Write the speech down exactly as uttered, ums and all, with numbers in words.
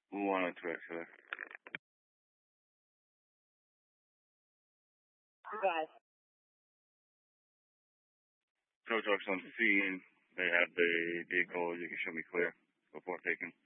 One or two, actually. Guys. Tow truck's on scene. They have the vehicle. You can show me clear before taking.